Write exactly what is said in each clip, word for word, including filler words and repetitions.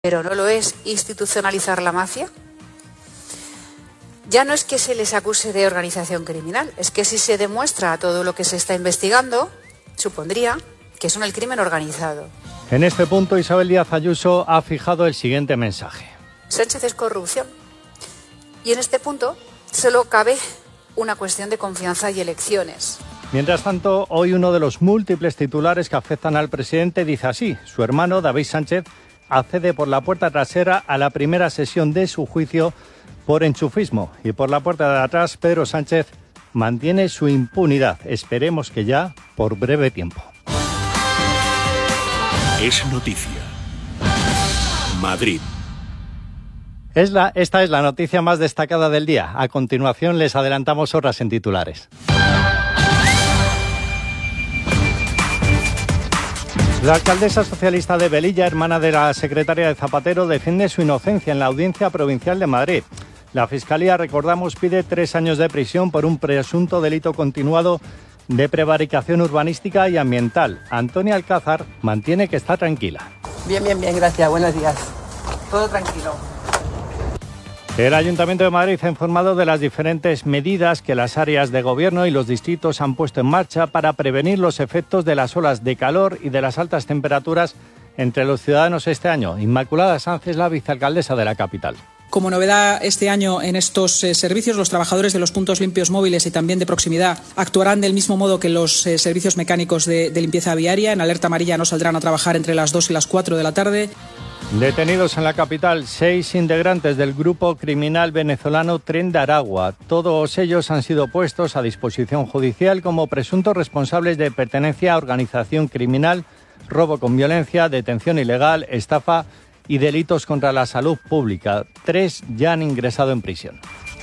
pero no lo es institucionalizar la mafia. Ya no es que se les acuse de organización criminal, es que si se demuestra todo lo que se está investigando, supondría que son el crimen organizado. En este punto, Isabel Díaz Ayuso ha fijado el siguiente mensaje. Sánchez es corrupción. Y en este punto solo cabe una cuestión de confianza y elecciones. Mientras tanto, hoy uno de los múltiples titulares que afectan al presidente dice así: su hermano David Sánchez accede por la puerta trasera a la primera sesión de su juicio por enchufismo, y por la puerta de atrás Pedro Sánchez mantiene su impunidad. Esperemos que ya por breve tiempo. Es noticia. Madrid. Es la, esta es la noticia más destacada del día. A continuación les adelantamos otras en titulares. La alcaldesa socialista de Velilla, hermana de la secretaria de Zapatero, defiende su inocencia en la Audiencia Provincial de Madrid. La Fiscalía, recordamos, pide tres años de prisión por un presunto delito continuado de prevaricación urbanística y ambiental. Antonia Alcázar mantiene que está tranquila. Bien, bien, bien, gracias. Buenos días. Todo tranquilo. El Ayuntamiento de Madrid ha informado de las diferentes medidas que las áreas de gobierno y los distritos han puesto en marcha para prevenir los efectos de las olas de calor y de las altas temperaturas entre los ciudadanos este año. Inmaculada Sanz es la vicealcaldesa de la capital. Como novedad este año en estos eh, servicios, los trabajadores de los puntos limpios móviles y también de proximidad actuarán del mismo modo que los eh, servicios mecánicos de, de limpieza viaria. En alerta amarilla no saldrán a trabajar entre las dos y las cuatro de la tarde. Detenidos en la capital seis integrantes del grupo criminal venezolano Tren de Aragua. Todos ellos han sido puestos a disposición judicial como presuntos responsables de pertenencia a organización criminal, robo con violencia, detención ilegal, estafa y delitos contra la salud pública. Tres ya han ingresado en prisión.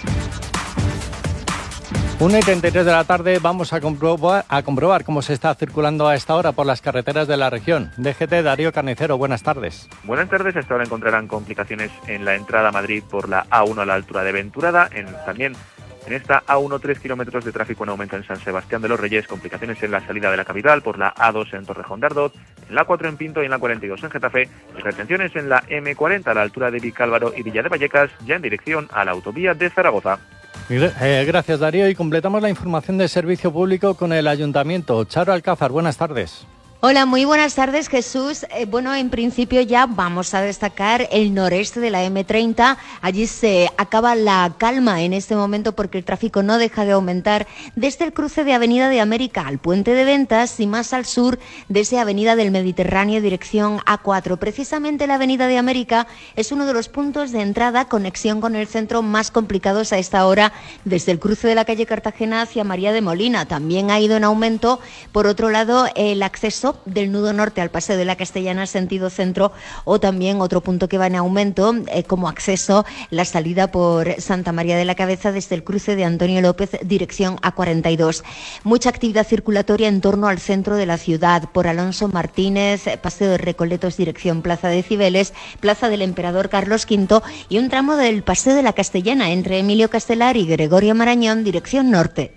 una y treinta y tres de la tarde vamos a comprobar, a comprobar cómo se está circulando a esta hora por las carreteras de la región. D G T, Darío Carnicero, buenas tardes. Buenas tardes, hasta ahora encontrarán complicaciones en la entrada a Madrid por la A uno a la altura de Venturada, en, también en esta A uno tres kilómetros de tráfico en aumento en San Sebastián de los Reyes, complicaciones en la salida de la capital por la A dos en Torrejón de Ardoz, en la A cuatro en Pinto y en la cuarenta y dos en Getafe, y retenciones en la eme cuarenta a la altura de Vicálvaro y Villa de Vallecas, ya en dirección a la autovía de Zaragoza. Eh, gracias, Darío, y completamos la información de servicio público con el Ayuntamiento. Charo Alcázar, buenas tardes. Hola, muy buenas tardes, Jesús. Eh, bueno, en principio ya vamos a destacar el noreste de la eme treinta. Allí se acaba la calma en este momento porque el tráfico no deja de aumentar desde el cruce de Avenida de América al Puente de Ventas y más al sur desde Avenida del Mediterráneo dirección A cuatro. Precisamente la Avenida de América es uno de los puntos de entrada, conexión con el centro más complicados a esta hora desde el cruce de la calle Cartagena hacia María de Molina. También ha ido en aumento, por otro lado, el acceso del nudo norte al Paseo de la Castellana sentido centro, o también otro punto que va en aumento eh, como acceso, la salida por Santa María de la Cabeza desde el cruce de Antonio López dirección A cuarenta y dos. Mucha actividad circulatoria en torno al centro de la ciudad, por Alonso Martínez, Paseo de Recoletos dirección Plaza de Cibeles, Plaza del Emperador Carlos quinto y un tramo del Paseo de la Castellana entre Emilio Castelar y Gregorio Marañón dirección norte.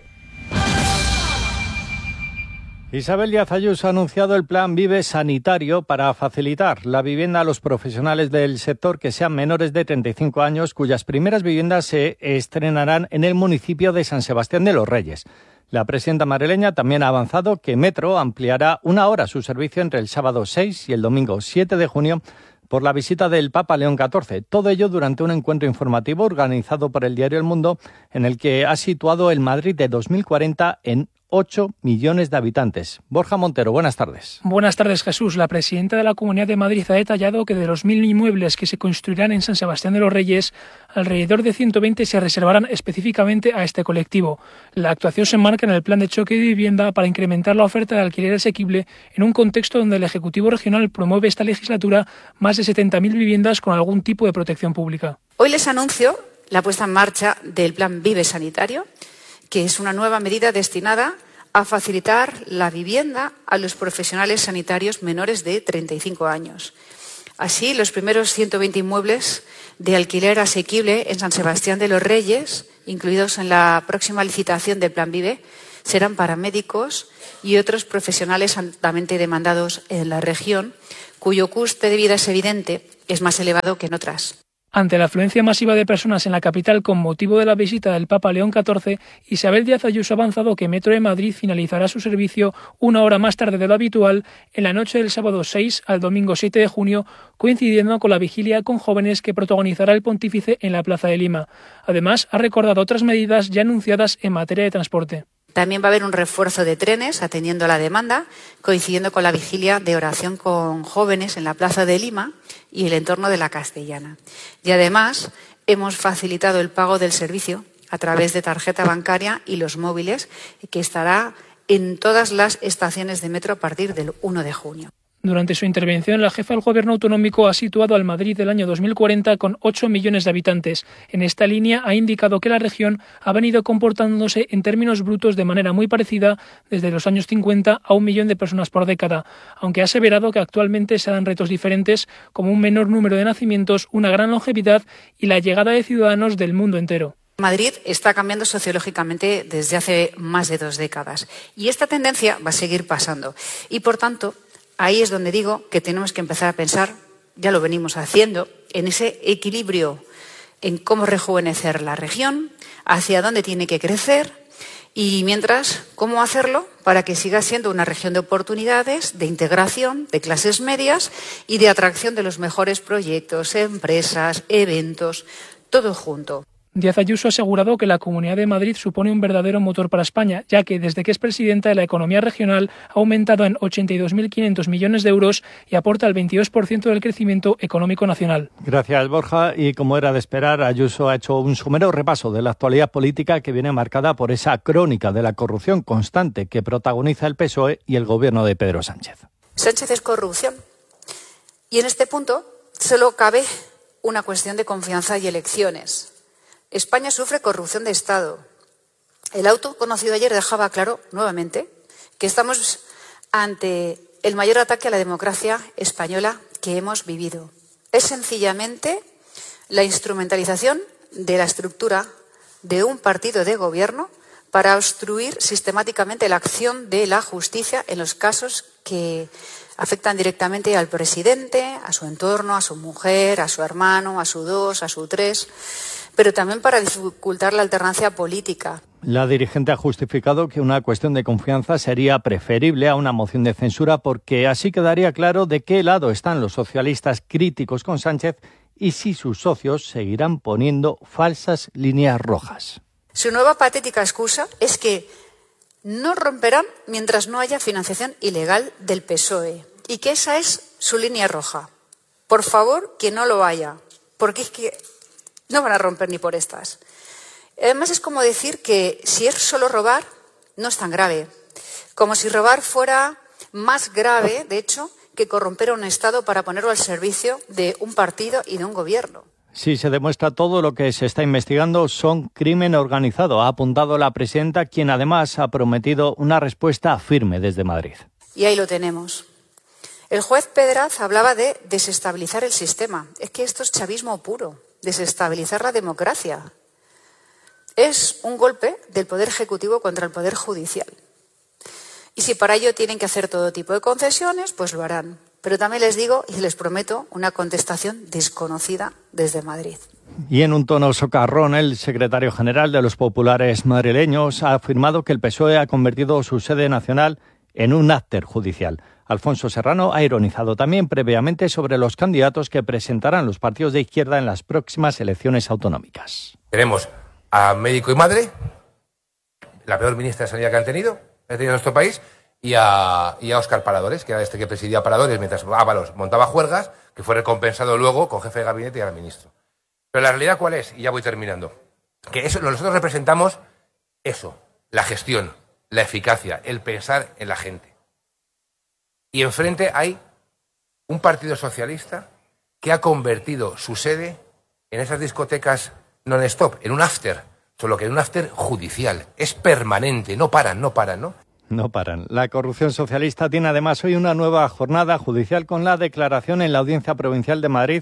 Isabel Díaz Ayuso ha anunciado el plan Vive Sanitario para facilitar la vivienda a los profesionales del sector que sean menores de treinta y cinco años, cuyas primeras viviendas se estrenarán en el municipio de San Sebastián de los Reyes. La presidenta madrileña también ha avanzado que Metro ampliará una hora su servicio entre el sábado seis y el domingo siete de junio por la visita del Papa León catorce. Todo ello durante un encuentro informativo organizado por el diario El Mundo, en el que ha situado el Madrid de dos mil cuarenta en ocho millones de habitantes. Borja Montero, buenas tardes. Buenas tardes, Jesús. La presidenta de la Comunidad de Madrid ha detallado que de los mil inmuebles que se construirán en San Sebastián de los Reyes, alrededor de ciento veinte se reservarán específicamente a este colectivo. La actuación se enmarca en el plan de choque de vivienda para incrementar la oferta de alquiler asequible en un contexto donde el Ejecutivo Regional promueve esta legislatura más de setenta mil viviendas con algún tipo de protección pública. Hoy les anuncio la puesta en marcha del plan Vive Sanitario, que es una nueva medida destinada a facilitar la vivienda a los profesionales sanitarios menores de treinta y cinco años. Así, los primeros ciento veinte inmuebles de alquiler asequible en San Sebastián de los Reyes, incluidos en la próxima licitación del Plan Vive, serán paramédicos y otros profesionales altamente demandados en la región, cuyo coste de vida es evidente, es más elevado que en otras. Ante la afluencia masiva de personas en la capital con motivo de la visita del Papa León catorce, Isabel Díaz Ayuso ha avanzado que Metro de Madrid finalizará su servicio una hora más tarde de lo habitual en la noche del sábado seis al domingo siete de junio, coincidiendo con la vigilia con jóvenes que protagonizará el pontífice en la Plaza de Lima. Además, ha recordado otras medidas ya anunciadas en materia de transporte. También va a haber un refuerzo de trenes atendiendo a la demanda, coincidiendo con la vigilia de oración con jóvenes en la Plaza de Lima y el entorno de la Castellana. Y además hemos facilitado el pago del servicio a través de tarjeta bancaria y los móviles, que estará en todas las estaciones de metro a partir del uno de junio. Durante su intervención, la jefa del Gobierno autonómico ha situado al Madrid del año dos mil cuarenta con ocho millones de habitantes. En esta línea ha indicado que la región ha venido comportándose en términos brutos de manera muy parecida desde los años cincuenta a un millón de personas por década, aunque ha aseverado que actualmente se dan retos diferentes como un menor número de nacimientos, una gran longevidad y la llegada de ciudadanos del mundo entero. Madrid está cambiando sociológicamente desde hace más de dos décadas y esta tendencia va a seguir pasando y, por tanto, ahí es donde digo que tenemos que empezar a pensar, ya lo venimos haciendo, en ese equilibrio en cómo rejuvenecer la región, hacia dónde tiene que crecer y, mientras, cómo hacerlo para que siga siendo una región de oportunidades, de integración, de clases medias y de atracción de los mejores proyectos, empresas, eventos, todo junto. Díaz Ayuso ha asegurado que la Comunidad de Madrid supone un verdadero motor para España, ya que desde que es presidenta la economía regional ha aumentado en ochenta y dos mil quinientos millones de euros y aporta el veintidós por ciento del crecimiento económico nacional. Gracias, Borja. Y como era de esperar, Ayuso ha hecho un somero repaso de la actualidad política que viene marcada por esa crónica de la corrupción constante que protagoniza el P S O E y el gobierno de Pedro Sánchez. Sánchez es corrupción. Y en este punto solo cabe una cuestión de confianza y elecciones. España sufre corrupción de Estado. El auto conocido ayer dejaba claro, nuevamente, que estamos ante el mayor ataque a la democracia española que hemos vivido. Es sencillamente la instrumentalización de la estructura de un partido de gobierno para obstruir sistemáticamente la acción de la justicia en los casos que afectan directamente al presidente, a su entorno, a su mujer, a su hermano, a su dos, a su tres, pero también para dificultar la alternancia política. La dirigente ha justificado que una cuestión de confianza sería preferible a una moción de censura porque así quedaría claro de qué lado están los socialistas críticos con Sánchez y si sus socios seguirán poniendo falsas líneas rojas. Su nueva patética excusa es que no romperán mientras no haya financiación ilegal del P S O E y que esa es su línea roja. Por favor, que no lo haya, porque es que no van a romper ni por estas. Además, es como decir que si es solo robar, no es tan grave. Como si robar fuera más grave, de hecho, que corromper a un Estado para ponerlo al servicio de un partido y de un gobierno. Si se demuestra todo lo que se está investigando son crimen organizado, ha apuntado la presidenta, quien además ha prometido una respuesta firme desde Madrid. Y ahí lo tenemos. El juez Pedraz hablaba de desestabilizar el sistema. Es que esto es chavismo puro. Desestabilizar la democracia. Es un golpe del Poder Ejecutivo contra el Poder Judicial. Y si para ello tienen que hacer todo tipo de concesiones, pues lo harán. Pero también les digo y les prometo una contestación desconocida desde Madrid. Y en un tono socarrón, el secretario general de los populares madrileños ha afirmado que el P S O E ha convertido su sede nacional en un after judicial. Alfonso Serrano ha ironizado también previamente sobre los candidatos que presentarán los partidos de izquierda en las próximas elecciones autonómicas. Tenemos a Médico y Madre, la peor ministra de Sanidad que han tenido, que ha tenido nuestro país, y a, y a Óscar Paradores, que era este que presidía Paradores mientras Ábalos montaba juergas, que fue recompensado luego con jefe de gabinete y ahora ministro. Pero la realidad, ¿cuál es? Y ya voy terminando. Que eso, nosotros representamos eso, la gestión, la eficacia, el pensar en la gente. Y enfrente hay un partido socialista que ha convertido su sede en esas discotecas non-stop, en un after, solo que en un after judicial. Es permanente, no paran, no paran, ¿no? No paran. La corrupción socialista tiene además hoy una nueva jornada judicial con la declaración en la Audiencia Provincial de Madrid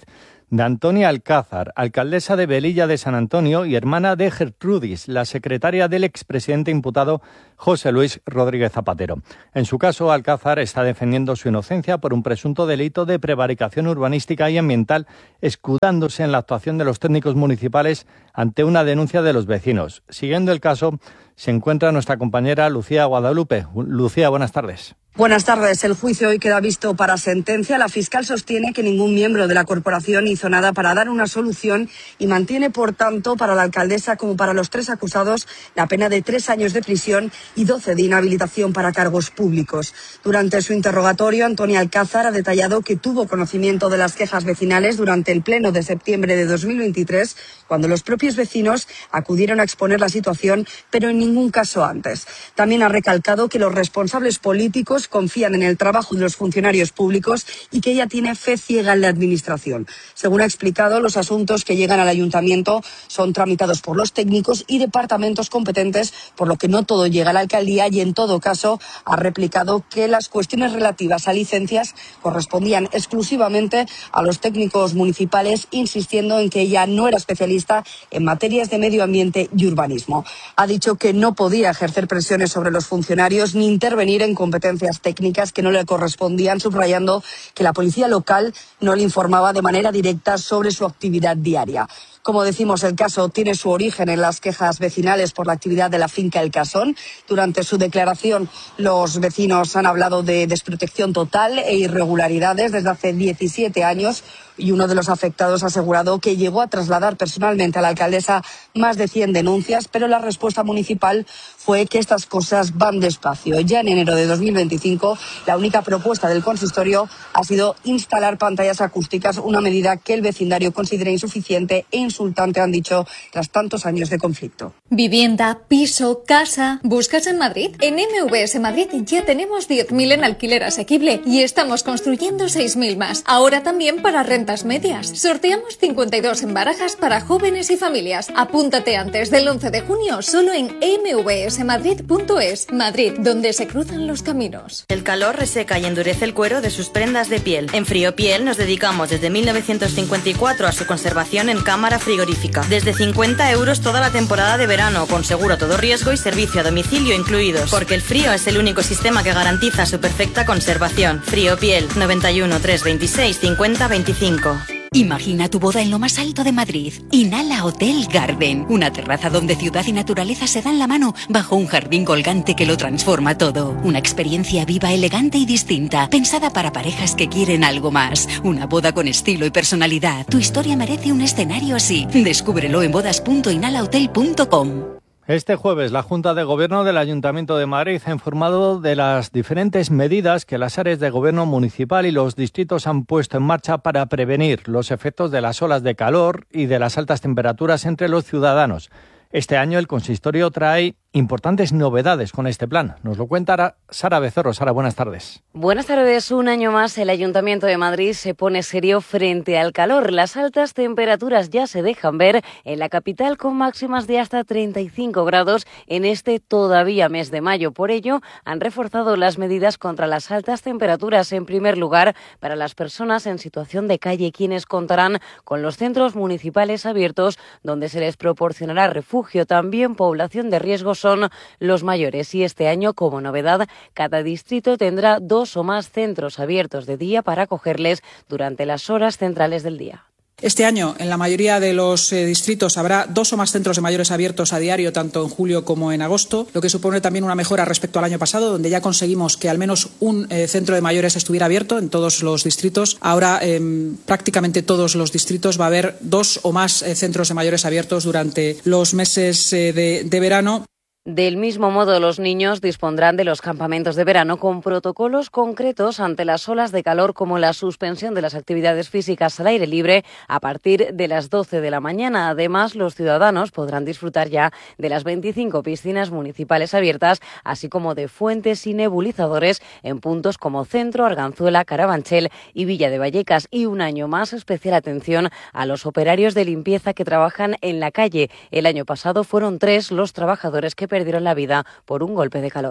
de Antonia Alcázar, alcaldesa de Velilla de San Antonio y hermana de Gertrudis, la secretaria del expresidente imputado José Luis Rodríguez Zapatero. En su caso, Alcázar está defendiendo su inocencia por un presunto delito de prevaricación urbanística y ambiental, escudándose en la actuación de los técnicos municipales ante una denuncia de los vecinos. Siguiendo el caso, se encuentra nuestra compañera Lucía Guadalupe. Lucía, buenas tardes. Buenas tardes. El juicio hoy queda visto para sentencia. La fiscal sostiene que ningún miembro de la corporación hizo nada para dar una solución y mantiene, por tanto, para la alcaldesa como para los tres acusados, la pena de tres años de prisión y doce de inhabilitación para cargos públicos. Durante su interrogatorio, Antonia Alcázar ha detallado que tuvo conocimiento de las quejas vecinales durante el pleno de septiembre de dos mil veintitrés, cuando los propios vecinos acudieron a exponer la situación, pero en ningún caso antes. También ha recalcado que los responsables políticos confían en el trabajo de los funcionarios públicos y que ella tiene fe ciega en la administración. Según ha explicado, los asuntos que llegan al ayuntamiento son tramitados por los técnicos y departamentos competentes, por lo que no todo llega a la alcaldía y, en todo caso, ha replicado que las cuestiones relativas a licencias correspondían exclusivamente a los técnicos municipales, insistiendo en que ella no era especialista en materias de medio ambiente y urbanismo. Ha dicho que no podía ejercer presiones sobre los funcionarios ni intervenir en competencias técnicas que no le correspondían, subrayando que la policía local no le informaba de manera directa sobre su actividad diaria. Como decimos, el caso tiene su origen en las quejas vecinales por la actividad de la finca El Casón. Durante su declaración, los vecinos han hablado de desprotección total e irregularidades desde hace diecisiete años. Y uno de los afectados ha asegurado que llegó a trasladar personalmente a la alcaldesa más de cien denuncias, pero la respuesta municipal fue que estas cosas van despacio. Ya en enero de dos mil veinticinco, la única propuesta del consistorio ha sido instalar pantallas acústicas, una medida que el vecindario considera insuficiente e insultante, han dicho, tras tantos años de conflicto. Vivienda, piso, casa. ¿Buscas en Madrid? En M V S Madrid ya tenemos diez mil en alquiler asequible y estamos construyendo seis mil más. Ahora también para rentas medias. Sorteamos cincuenta y dos en barajas para jóvenes y familias. Apúntate antes del once de junio solo en m v s madrid punto es. Madrid, donde se cruzan los caminos. El calor reseca y endurece el cuero de sus prendas de piel. En Friopiel nos dedicamos desde mil novecientos cincuenta y cuatro a su conservación en cámara frigorífica. Desde cincuenta euros toda la temporada de verano, con seguro a todo riesgo y servicio a domicilio incluidos. Porque el frío es el único sistema que garantiza su perfecta conservación. Friopiel, noventa y uno, trescientos veintiséis, cincuenta veinticinco. Imagina tu boda en lo más alto de Madrid. Inhala Hotel Garden, una terraza donde ciudad y naturaleza se dan la mano bajo un jardín colgante que lo transforma todo. Una experiencia viva, elegante y distinta, pensada para parejas que quieren algo más. Una boda con estilo y personalidad. Tu historia merece un escenario así. Descúbrelo en bodas punto inhala hotel punto com. Este jueves, la Junta de Gobierno del Ayuntamiento de Madrid ha informado de las diferentes medidas que las áreas de gobierno municipal y los distritos han puesto en marcha para prevenir los efectos de las olas de calor y de las altas temperaturas entre los ciudadanos. Este año el consistorio trae importantes novedades con este plan. Nos lo cuenta Sara Becerro. Sara, buenas tardes. Buenas tardes. Un año más el Ayuntamiento de Madrid se pone serio frente al calor. Las altas temperaturas ya se dejan ver en la capital, con máximas de hasta treinta y cinco grados en este todavía mes de mayo. Por ello, han reforzado las medidas contra las altas temperaturas. En primer lugar, para las personas en situación de calle, quienes contarán con los centros municipales abiertos donde se les proporcionará refugio. También población de riesgo son los mayores, y este año, como novedad, cada distrito tendrá dos o más centros abiertos de día para acogerles durante las horas centrales del día. Este año, en la mayoría de los eh, distritos, habrá dos o más centros de mayores abiertos a diario, tanto en julio como en agosto, lo que supone también una mejora respecto al año pasado, donde ya conseguimos que al menos un eh, centro de mayores estuviera abierto en todos los distritos. Ahora, en prácticamente todos los distritos va a haber dos o más eh, centros de mayores abiertos durante los meses eh, de, de verano. Del mismo modo, los niños dispondrán de los campamentos de verano con protocolos concretos ante las olas de calor, como la suspensión de las actividades físicas al aire libre a partir de las doce de la mañana. Además, los ciudadanos podrán disfrutar ya de las veinticinco piscinas municipales abiertas, así como de fuentes y nebulizadores en puntos como Centro, Arganzuela, Carabanchel y Villa de Vallecas. Y un año más, especial atención a los operarios de limpieza que trabajan en la calle. El año pasado fueron tres los trabajadores que perdieron la vida por un golpe de calor.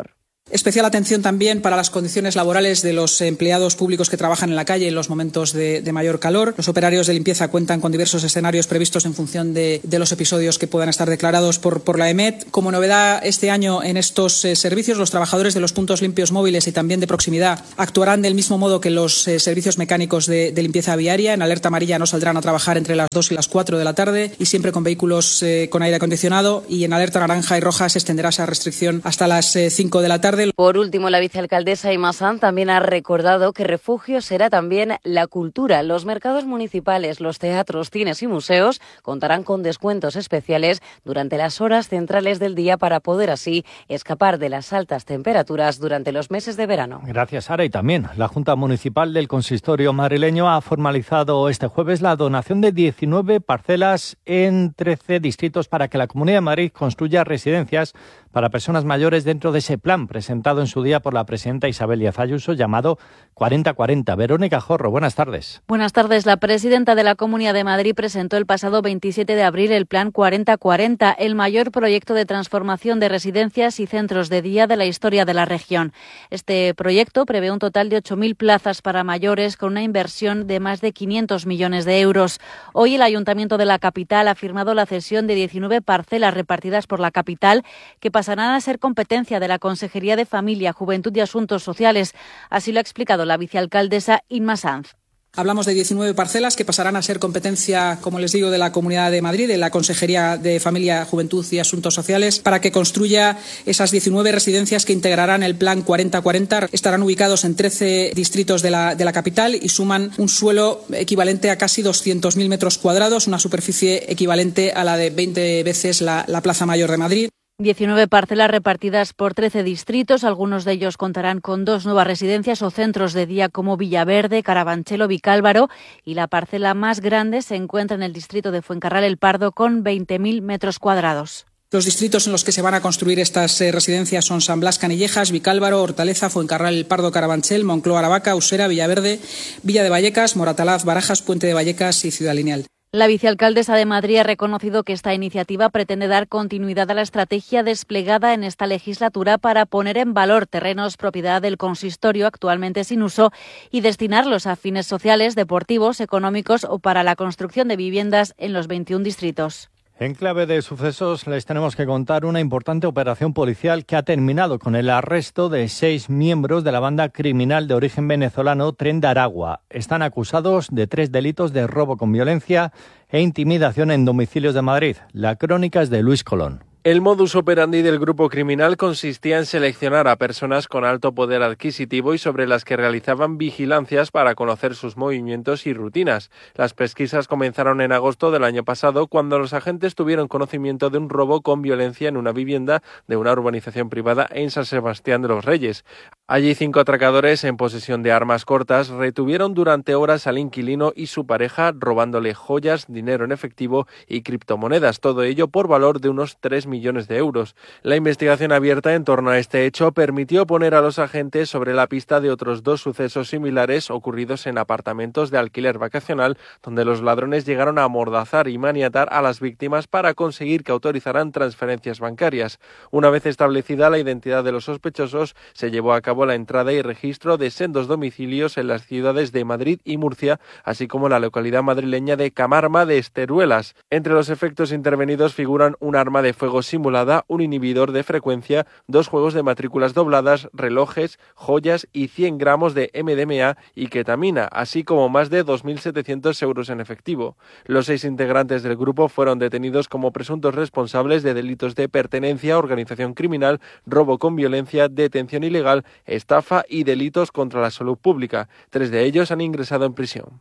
Especial atención también para las condiciones laborales de los empleados públicos que trabajan en la calle en los momentos de, de mayor calor. Los operarios de limpieza cuentan con diversos escenarios previstos en función de, de los episodios que puedan estar declarados por, por la E M E T. Como novedad este año en estos eh, servicios, los trabajadores de los puntos limpios móviles y también de proximidad actuarán del mismo modo que los eh, servicios mecánicos de, de limpieza viaria. En alerta amarilla no saldrán a trabajar entre las dos y las cuatro de la tarde y siempre con vehículos eh, con aire acondicionado, y en alerta naranja y roja se extenderá esa restricción hasta las eh, cinco de la tarde. Por último, la vicealcaldesa Imma Sanz también ha recordado que refugio será también la cultura. Los mercados municipales, los teatros, cines y museos contarán con descuentos especiales durante las horas centrales del día para poder así escapar de las altas temperaturas durante los meses de verano. Gracias, Sara. Y también la Junta Municipal del Consistorio madrileño ha formalizado este jueves la donación de diecinueve parcelas en trece distritos para que la Comunidad de Madrid construya residencias para personas mayores dentro de ese plan presentado en su día por la presidenta Isabel Díaz Ayuso, llamado cuarenta cuarenta. Verónica Jorro, buenas tardes. Buenas tardes. La presidenta de la Comunidad de Madrid presentó el pasado veintisiete de abril el plan cuarenta cuarenta, el mayor proyecto de transformación de residencias y centros de día de la historia de la región. Este proyecto prevé un total de ocho mil plazas para mayores con una inversión de más de quinientos millones de euros. Hoy el Ayuntamiento de la capital ha firmado la cesión de diecinueve parcelas repartidas por la capital que pasarán a ser competencia de la Consejería de Familia, Juventud y Asuntos Sociales. Así lo ha explicado la vicealcaldesa Imma Sanz. Hablamos de diecinueve parcelas que pasarán a ser competencia, como les digo, de la Comunidad de Madrid, de la Consejería de Familia, Juventud y Asuntos Sociales, para que construya esas diecinueve residencias que integrarán el plan cuarenta cuarenta. Estarán ubicados en trece distritos de la, de la capital y suman un suelo equivalente a casi doscientos mil metros cuadrados, una superficie equivalente a la de veinte veces la, la Plaza Mayor de Madrid. diecinueve parcelas repartidas por trece distritos. Algunos de ellos contarán con dos nuevas residencias o centros de día como Villaverde, Carabanchel, Vicálvaro, y la parcela más grande se encuentra en el distrito de Fuencarral El Pardo con veinte mil metros cuadrados. Los distritos en los que se van a construir estas eh, residencias son San Blas, Canillejas, Vicálvaro, Hortaleza, Fuencarral El Pardo, Carabanchel, Moncloa, Aravaca, Usera, Villaverde, Villa de Vallecas, Moratalaz, Barajas, Puente de Vallecas y Ciudad Lineal. La vicealcaldesa de Madrid ha reconocido que esta iniciativa pretende dar continuidad a la estrategia desplegada en esta legislatura para poner en valor terrenos propiedad del consistorio actualmente sin uso y destinarlos a fines sociales, deportivos, económicos o para la construcción de viviendas en los veintiún distritos. En clave de sucesos les tenemos que contar una importante operación policial que ha terminado con el arresto de seis miembros de la banda criminal de origen venezolano Tren de Aragua. Están acusados de tres delitos de robo con violencia e intimidación en domicilios de Madrid. La crónica es de Luis Colón. El modus operandi del grupo criminal consistía en seleccionar a personas con alto poder adquisitivo y sobre las que realizaban vigilancias para conocer sus movimientos y rutinas. Las pesquisas comenzaron en agosto del año pasado, cuando los agentes tuvieron conocimiento de un robo con violencia en una vivienda de una urbanización privada en San Sebastián de los Reyes. Allí cinco atracadores en posesión de armas cortas retuvieron durante horas al inquilino y su pareja, robándole joyas, dinero en efectivo y criptomonedas, todo ello por valor de unos tres millones de euros. La investigación abierta en torno a este hecho permitió poner a los agentes sobre la pista de otros dos sucesos similares ocurridos en apartamentos de alquiler vacacional, donde los ladrones llegaron a amordazar y maniatar a las víctimas para conseguir que autorizaran transferencias bancarias. Una vez establecida la identidad de los sospechosos, se llevó a cabo la entrada y registro de sendos domicilios en las ciudades de Madrid y Murcia, así como la localidad madrileña de Camarma de Esteruelas. Entre los efectos intervenidos figuran un arma de fuego simulada, un inhibidor de frecuencia, dos juegos de matrículas dobladas, relojes, joyas y cien gramos de M D M A y ketamina, así como más de dos mil setecientos euros en efectivo. Los seis integrantes del grupo fueron detenidos como presuntos responsables de delitos de pertenencia a organización criminal, robo con violencia, detención ilegal, estafa y delitos contra la salud pública. Tres de ellos han ingresado en prisión.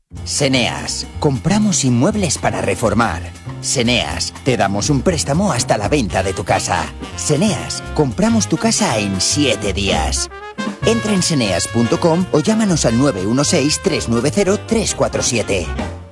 Seneas, compramos inmuebles para reformar. Seneas, te damos un préstamo hasta la venta de tu casa. Seneas, compramos tu casa en siete días. Entra en seneas punto com o llámanos al nueve uno seis, tres nueve cero, tres cuatro siete.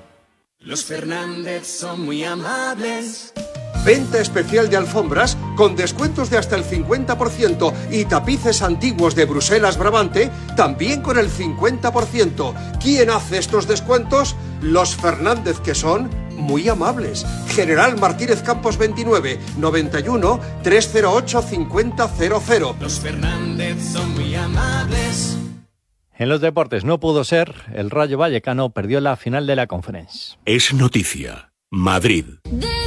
Los Fernández son muy amables. Venta especial de alfombras con descuentos de hasta el cincuenta por ciento y tapices antiguos de Bruselas Brabante también con el cincuenta por ciento. ¿Quién hace estos descuentos? Los Fernández, que son muy amables. General Martínez Campos veintinueve, noventa y uno, trescientos ocho, cincuenta cero cero. Los Fernández son muy amables. En los deportes no pudo ser, el Rayo Vallecano perdió la final de la Conference. Es noticia. Madrid.